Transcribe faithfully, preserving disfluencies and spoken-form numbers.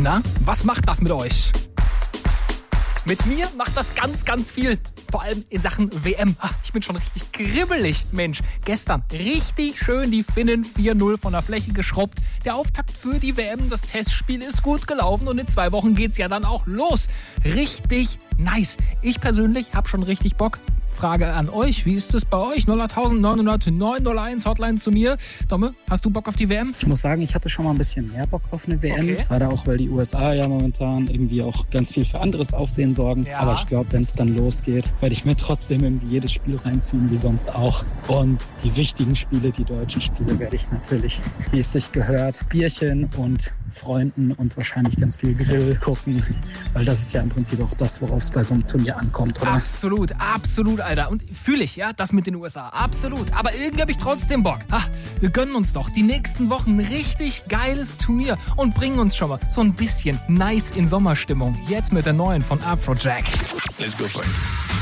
Na, was macht das mit euch? Mit mir macht das ganz, ganz viel. Vor allem in Sachen W M. Ich bin schon richtig kribbelig, Mensch. Gestern richtig schön die Finnen vier null von der Fläche geschrubbt. Der Auftakt für die W M, das Testspiel ist gut gelaufen und in zwei Wochen geht's ja dann auch los. Richtig nice. Ich persönlich habe schon richtig Bock. Frage an euch, wie ist es bei euch? null acht neun null neun null eins Hotline zu mir. Domme, hast du Bock auf die W M? Ich muss sagen, ich hatte schon mal ein bisschen mehr Bock auf eine W M. Okay. Gerade auch, weil die U S A ja momentan irgendwie auch ganz viel für anderes Aufsehen sorgen. Ja. Aber ich glaube, wenn es dann losgeht, werde ich mir trotzdem irgendwie jedes Spiel reinziehen, wie sonst auch. Und die wichtigen Spiele, die deutschen Spiele, werde ich natürlich, wie es sich gehört, Bierchen und Freunden und wahrscheinlich ganz viel Grill gucken. Weil das ist ja im Prinzip auch das, worauf es bei so einem Turnier ankommt, oder? Absolut, absolut, Alter. Und fühle ich, ja, das mit den U S A. Absolut. Aber irgendwie habe ich trotzdem Bock. Ah, wir gönnen uns doch die nächsten Wochen ein richtig geiles Turnier und bringen uns schon mal so ein bisschen nice in Sommerstimmung. Jetzt mit der neuen von Afrojack. Let's go for it.